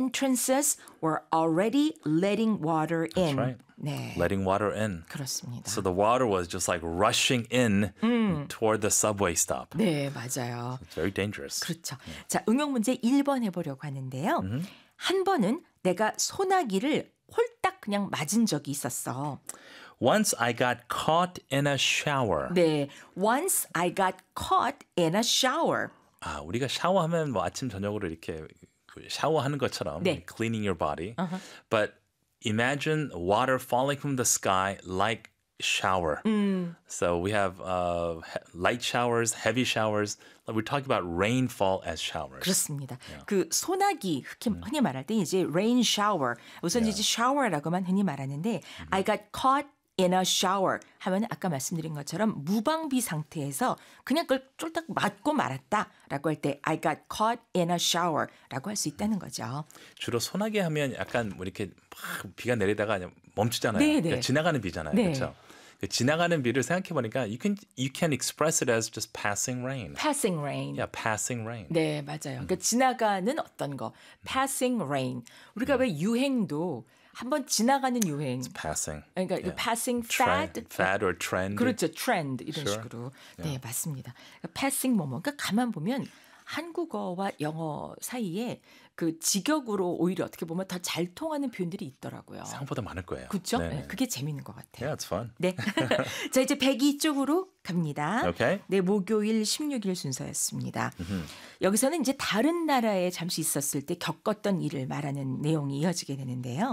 entrances were already letting water in. That's right. 네. Letting water in. 그렇습니다. So the water was just like rushing in toward the subway stop. 네, 맞아요. It's very dangerous. 그렇죠. 자, 응용 문제 1번 해보려고 하는데요. 한 번은 내가 소나기를 홀딱 그냥 맞은 적이 있었어. Once I got caught in a shower. 네, once I got caught in a shower. 아, 우리가 샤워하면 뭐 아침 저녁으로 이렇게 샤워하는 것처럼 네. cleaning your body. But imagine water falling from the sky like shower. So we have light showers, heavy showers. We're talking about rainfall as showers. 그렇습니다. 그 소나기 흔히 말할 때 이제 rain shower. 우선 이제 shower라고만 흔히 말하는데 I got caught in a shower 하면 아까 말씀드린 것처럼 무방비 상태에서 그냥 그걸 쫄딱 맞고 말았다라고 할 때 I got caught in a shower라고 할 수 있다는 거죠. 주로 소나기 하면 약간 뭐 이렇게 막 비가 내리다가 그냥 멈추잖아요. 네, 네. 그러니까 지나가는 비잖아요. 네. 그렇죠? 그 지나가는 비를 생각해 보니까 you can express it as just passing rain. Passing rain. Yeah, passing rain. 네, 맞아요. 그러니까 지나가는 어떤 거. Passing rain. 우리가 왜 유행도 한번 지나가는 유행. Passing. 그러니까 Yeah. passing fad. Fad or trend. 그렇죠. 트렌드 이런 Sure. 식으로. 네, 맞습니다. 그러니까 passing 뭐뭐. 그러니까 가만 보면 한국어와 영어 사이에 그 직역으로 오히려 어떻게 보면 더 잘 통하는 표현들이 있더라고요. 생각보다 많을 거예요. 그렇죠? 네네. 네, 그게 재밌는 것 같아요. Yeah, it's fun. 네. 자, 이제 102쪽으로 갑니다. Okay. 네, 목요일 16일 순서였습니다. 여기서는 이제 다른 나라에 잠시 있었을 때 겪었던 일을 말하는 내용이 이어지게 되는데요.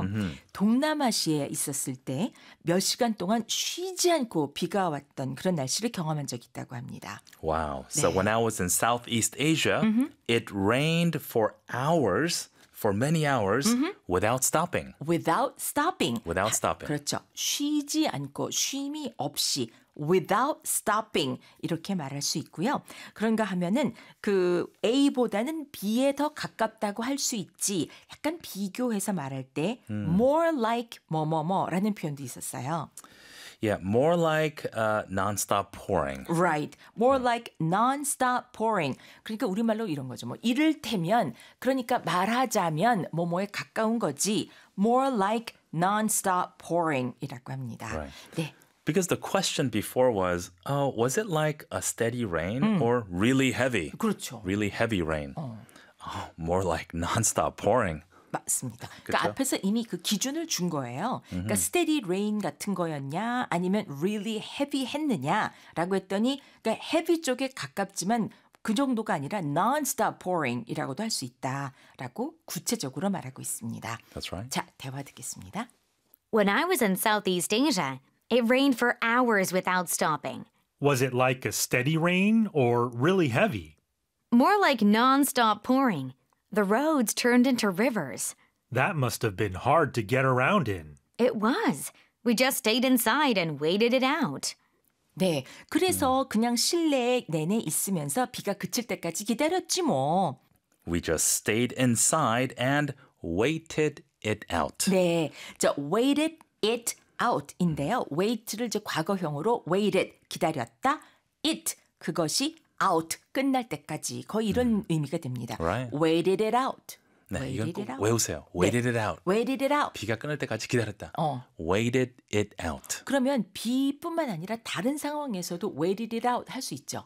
동남아시아에 있었을 때 몇 시간 동안 쉬지 않고 비가 왔던 그런 날씨를 경험한 적이 있다고 합니다. Wow. So 네. when I was in Southeast Asia, it rained for hours, for many hours, without stopping. Without stopping. Without stopping. 그렇죠. 쉬지 않고 쉼이 없이 without stopping 이렇게 말할 수 있고요. 그런가 하면은 그 A보다는 B에 더 가깝다고 할 수 있지. 약간 비교해서 말할 때 more like 뭐뭐뭐라는 표현도 있었어요. Yeah, more like non-stop pouring. Right. More like non-stop pouring. 그러니까 우리말로 이런 거죠. 뭐 이를테면 그러니까 말하자면 뭐뭐에 가까운 거지. More like non-stop pouring이라고 합니다. Right. 네. Because the question before was, oh, was it like a steady rain or really heavy? 그렇죠. Really heavy rain. Oh, more like non-stop pouring. 맞습니다. 그쵸? 그러니까 앞에서 이미 그 기준을 준 거예요. 그러니까 steady rain 같은 거였냐 아니면 really heavy 했느냐라고 했더니 그러니까 heavy 쪽에 가깝지만 그 정도가 아니라 non-stop pouring이라고도 할 수 있다라고 구체적으로 말하고 있습니다. That's right. 자, 대화 듣겠습니다. When I was in Southeast Asia, it rained for hours without stopping. Was it like a steady rain or really heavy? More like non-stop pouring. The roads turned into rivers. That must have been hard to get around in. It was. We just stayed inside and waited it out. 네, 그래서 그냥 실내 내내 있으면서 비가 그칠 때까지 기다렸지 뭐. We just stayed inside and waited it out. 네, 저 waited it out인데요. wait를 이제 과거형으로 waited 기다렸다. it 그것이 out 끝날 때까지 거의 이런 의미가 됩니다. Right. waited it out. 네, waited 이건 it 꼭 out. 외우세요. Waited it out. waited it out. 비가 끊을 때까지 기다렸다. 어. Waited it out. 그러면 비뿐만 아니라 다른 상황에서도 waited it out 할 수 있죠.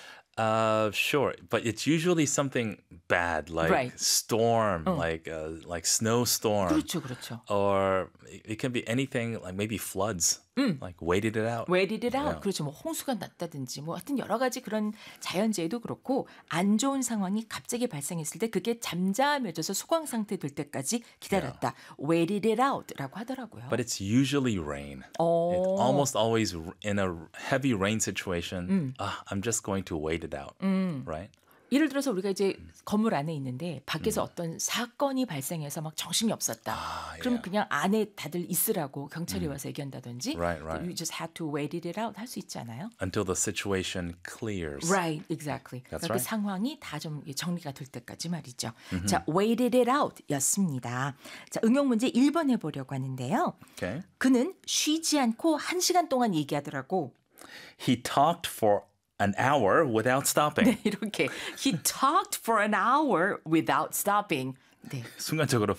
Sure, but it's usually something bad, like Right. storm, like snowstorm, 그렇죠, 그렇죠. or it can be anything, like maybe floods, like waited it out. waited it out. Yeah. 그렇죠. 뭐 홍수가 났다든지 뭐 하여튼 여러 가지 그런 자연재해도 그렇고 안 좋은 상황이 갑자기 발생했을 때 그게 잠잠해져서 소강 상태 될 때까지 기다렸다. waited it out라고 하더라고요. But it's usually rain. 어. It's almost always in a heavy rain situation. I'm just going to wait it out, right? 예를 들어서 우리가 이제 건물 안에 있는데 밖에서 어떤 사건이 발생해서 막 정신이 없었다. 그럼 yeah. 그냥 안에 다들 있으라고 경찰이 와서 얘기한다든지 Right, right. you just had to wait it out 할 수 있지 않아요? Until the situation clears. Right, exactly. That's 그러니까 그 right. 상황이 다 좀 정리가 될 때까지 말이죠. 자, waited it out 였습니다. 자, 응용 문제 1번 해보려고 하는데요. Okay. 그는 쉬지 않고 1시간 동안 얘기하더라고. He talked for an hour without stopping. 네, 이렇게. He talked for an hour without stopping. 네. 순간적으로